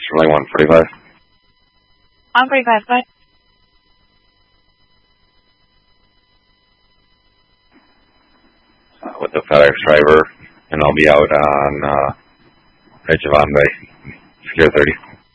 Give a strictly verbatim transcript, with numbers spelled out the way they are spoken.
Sterling one forty-five. one forty-five, go ahead. Uh, with the FedEx driver, and I'll be out on uh, Edge of On Bay, Secure thirty.